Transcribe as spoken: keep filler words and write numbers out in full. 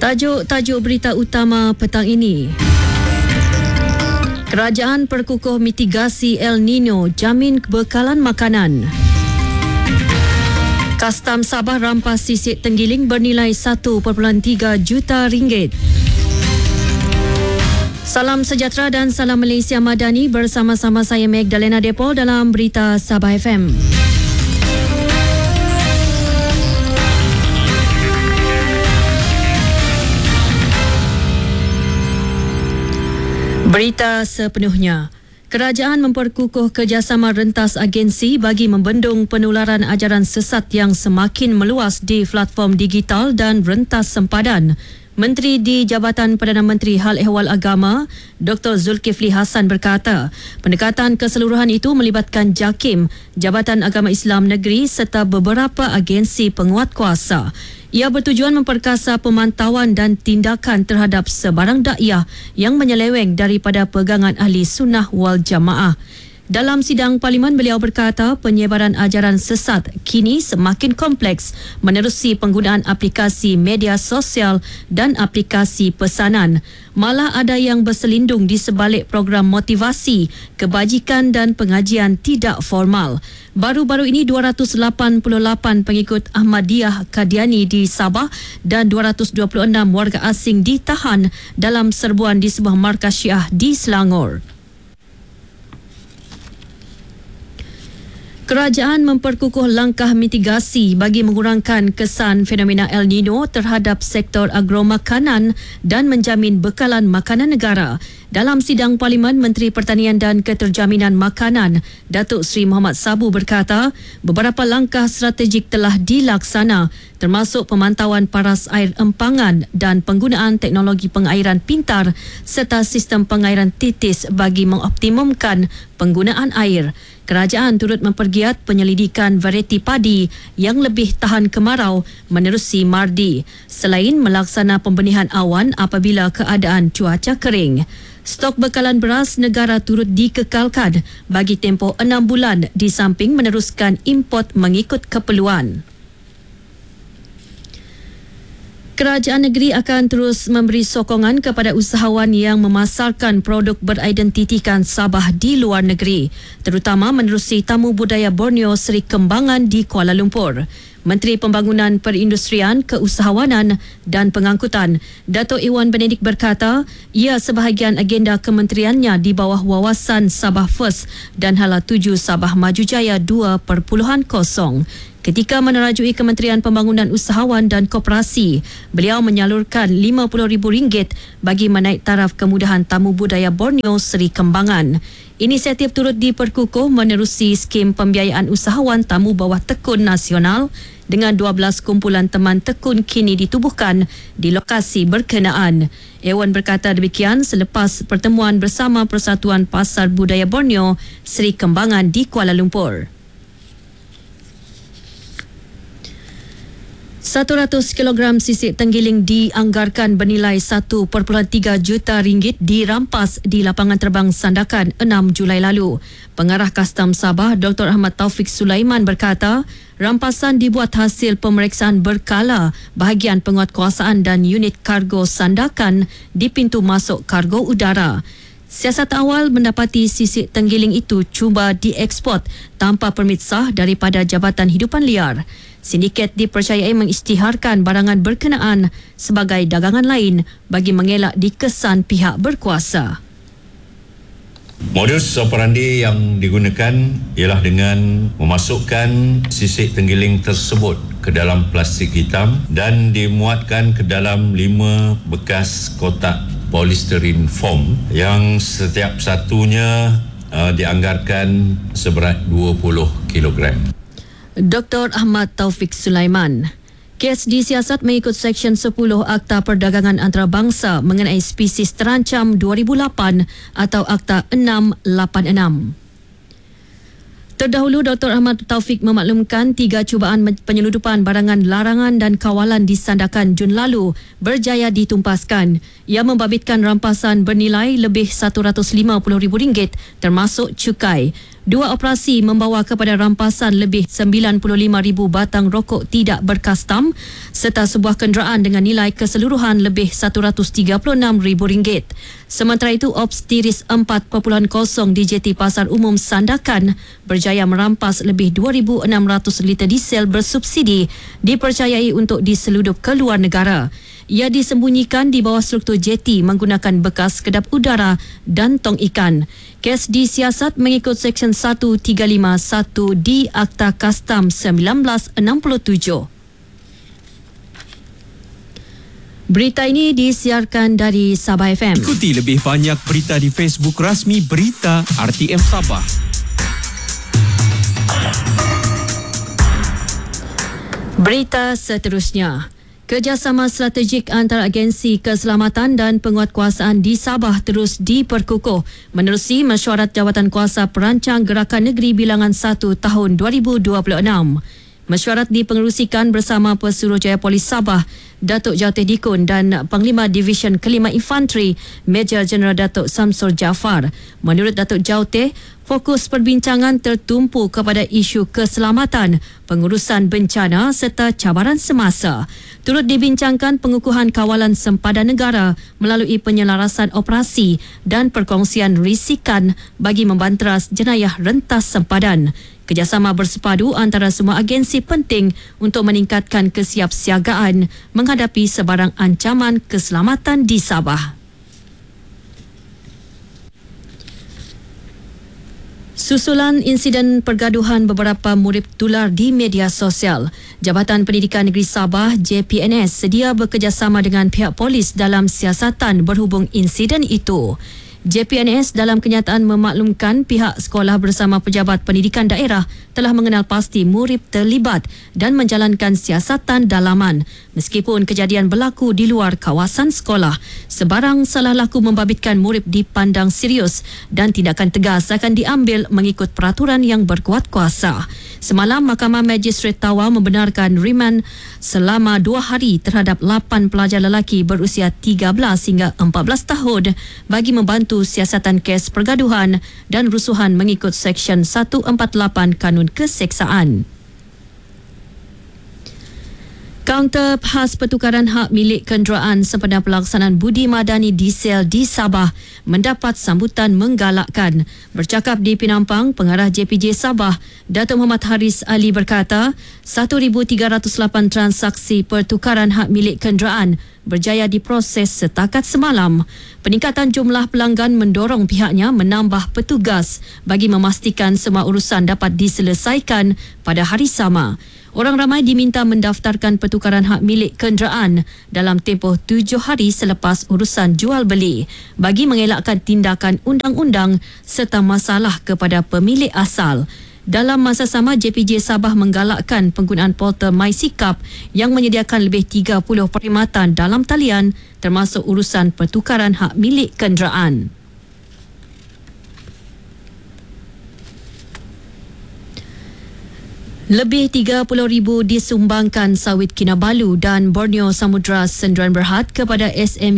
Tajuk-tajuk berita utama petang ini. Kerajaan perkukuh mitigasi El Nino jamin kebekalan makanan. Kastam Sabah rampas sisik tenggiling bernilai satu perpuluhan tiga juta ringgit. Salam sejahtera dan salam Malaysia Madani, bersama-sama saya Magdalena Depol dalam Berita Sabah F M. Berita sepenuhnya. Kerajaan memperkukuh kerjasama rentas agensi bagi membendung penularan ajaran sesat yang semakin meluas di platform digital dan rentas sempadan. Menteri di Jabatan Perdana Menteri Hal Ehwal Agama, Doktor Zulkifli Hassan berkata, pendekatan keseluruhan itu melibatkan JAKIM, Jabatan Agama Islam Negeri serta beberapa agensi penguat kuasa. Ia bertujuan memperkasa pemantauan dan tindakan terhadap sebarang dakwah yang menyeleweng daripada pegangan ahli sunnah wal jamaah. Dalam sidang parlimen, beliau berkata penyebaran ajaran sesat kini semakin kompleks menerusi penggunaan aplikasi media sosial dan aplikasi pesanan. Malah ada yang berselindung di sebalik program motivasi, kebajikan dan pengajian tidak formal. Baru-baru ini dua ratus lapan puluh lapan pengikut Ahmadiyah Qadiani di Sabah dan dua ratus dua puluh enam warga asing ditahan dalam serbuan di sebuah markas Syiah di Selangor. Kerajaan memperkukuh langkah mitigasi bagi mengurangkan kesan fenomena El Nino terhadap sektor agromakanan dan menjamin bekalan makanan negara. Dalam sidang parlimen, Menteri Pertanian dan Keterjaminan Makanan, Datuk Seri Muhammad Sabu berkata, beberapa langkah strategik telah dilaksana termasuk pemantauan paras air empangan dan penggunaan teknologi pengairan pintar serta sistem pengairan titis bagi mengoptimumkan penggunaan air. Kerajaan turut mempergiat penyelidikan varieti padi yang lebih tahan kemarau menerusi Mardi, selain melaksana pembenihan awan apabila keadaan cuaca kering. Stok bekalan beras negara turut dikekalkan bagi tempoh enam bulan di samping meneruskan import mengikut keperluan. Kerajaan negeri akan terus memberi sokongan kepada usahawan yang memasarkan produk beridentitikan Sabah di luar negeri, terutama menerusi Tamu Budaya Borneo Seri Kembangan di Kuala Lumpur. Menteri Pembangunan Perindustrian, Keusahawanan dan Pengangkutan, Dato' Iwan Benedik berkata, ia sebahagian agenda kementeriannya di bawah wawasan Sabah First dan Hala tujuh Sabah Maju Jaya dua titik kosong. Ketika menerajui Kementerian Pembangunan Usahawan dan Koperasi, beliau menyalurkan lima puluh ribu ringgit bagi menaik taraf kemudahan Tamu Budaya Borneo Seri Kembangan. Inisiatif turut diperkukuh menerusi skim pembiayaan usahawan tamu bawah tekun nasional dengan dua belas kumpulan teman tekun kini ditubuhkan di lokasi berkenaan. Ewan berkata demikian selepas pertemuan bersama Persatuan Pasar Budaya Borneo Seri Kembangan di Kuala Lumpur. seratus kilogram sisik tenggiling dianggarkan bernilai satu perpuluhan tiga juta ringgit dirampas di lapangan terbang Sandakan enam Julai lalu. Pengarah Kastam Sabah Doktor Ahmad Taufik Sulaiman berkata, rampasan dibuat hasil pemeriksaan berkala bahagian penguatkuasaan dan unit kargo Sandakan di pintu masuk kargo udara. Siasat awal mendapati sisik tenggiling itu cuba dieksport tanpa permit sah daripada Jabatan Hidupan Liar. Sindiket dipercayai mengisytiharkan barangan berkenaan sebagai dagangan lain bagi mengelak dikesan pihak berkuasa. Modus operandi yang digunakan ialah dengan memasukkan sisik tenggiling tersebut ke dalam plastik hitam dan dimuatkan ke dalam lima bekas kotak polisterin foam yang setiap satunya uh, dianggarkan seberat dua puluh kilogram. Doktor Ahmad Taufik Sulaiman. Kes disiasat mengikut Seksyen sepuluh Akta Perdagangan Antarabangsa mengenai spesies terancam dua ribu lapan atau Akta enam lapan enam. Terdahulu, Doktor Ahmad Taufik memaklumkan tiga cubaan penyeludupan barangan larangan dan kawalan di Sandakan Jun lalu berjaya ditumpaskan. Ia membabitkan rampasan bernilai lebih satu ratus lima puluh ribu ringgit termasuk cukai. Dua operasi membawa kepada rampasan lebih sembilan puluh lima ribu batang rokok tidak berkastam serta sebuah kenderaan dengan nilai keseluruhan lebih satu ratus tiga puluh enam ribu ringgit. Sementara itu, Ops Tiris empat titik kosong D J T Pasar Umum Sandakan berjaya merampas lebih dua ribu enam ratus liter diesel bersubsidi dipercayai untuk diseludup ke luar negara. Ia disembunyikan di bawah struktur jeti menggunakan bekas kedap udara dan tong ikan. Kes disiasat mengikut Seksyen seratus tiga puluh lima satu di Akta Kastam seribu sembilan ratus enam puluh tujuh. Berita ini disiarkan dari Sabah F M. Ikuti lebih banyak berita di Facebook rasmi Berita R T M Sabah. Berita seterusnya. Kerjasama strategik antara agensi keselamatan dan penguatkuasaan di Sabah terus diperkukuh menerusi mesyuarat Jawatankuasa Perancang Gerakan Negeri Bilangan satu tahun dua ribu dua puluh enam. Mesyuarat dipengerusikan bersama Pesuruhjaya Polis Sabah, Datuk Jauteh Dikun dan Panglima Divisyen Kelima Infanteri, Major Jeneral Datuk Samsul Jaafar. Menurut Datuk Jauteh, fokus perbincangan tertumpu kepada isu keselamatan, pengurusan bencana serta cabaran semasa. Turut dibincangkan pengukuhan kawalan sempadan negara melalui penyelarasan operasi dan perkongsian risikan bagi membanteras jenayah rentas sempadan. Kerjasama bersepadu antara semua agensi penting untuk meningkatkan kesiapsiagaan menghadapi sebarang ancaman keselamatan di Sabah. Susulan insiden pergaduhan beberapa murid tular di media sosial, Jabatan Pendidikan Negeri Sabah J P N S sedia bekerjasama dengan pihak polis dalam siasatan berhubung insiden itu. J P N S dalam kenyataan memaklumkan pihak sekolah bersama pejabat pendidikan daerah telah mengenal pasti murid terlibat dan menjalankan siasatan dalaman meskipun kejadian berlaku di luar kawasan sekolah. Sebarang salah laku membabitkan murid dipandang serius dan tindakan tegas akan diambil mengikut peraturan yang berkuat kuasa. Semalam, Mahkamah Magistrate Tawau membenarkan riman selama dua hari terhadap lapan pelajar lelaki berusia tiga belas hingga empat belas tahun bagi membantu siasatan kes pergaduhan dan rusuhan mengikut Seksyen seratus empat puluh lapan Kanun Keseksaan. Kaunter khas pertukaran hak milik kenderaan sempena pelaksanaan budi madani diesel di Sabah mendapat sambutan menggalakkan. Bercakap di Penampang, Pengarah J P J Sabah, Datuk Muhammad Haris Ali berkata, seribu tiga ratus lapan transaksi pertukaran hak milik kenderaan berjaya diproses setakat semalam. Peningkatan jumlah pelanggan mendorong pihaknya menambah petugas bagi memastikan semua urusan dapat diselesaikan pada hari sama. Orang ramai diminta mendaftarkan pertukaran hak milik kenderaan dalam tempoh tujuh hari selepas urusan jual beli bagi mengelakkan tindakan undang-undang serta masalah kepada pemilik asal. Dalam masa sama, J P J Sabah menggalakkan penggunaan portal MySikap yang menyediakan lebih tiga puluh perkhidmatan dalam talian termasuk urusan pertukaran hak milik kenderaan. Lebih tiga puluh ribu disumbangkan sawit Kinabalu dan Borneo Samudra Sendirian Berhad kepada S M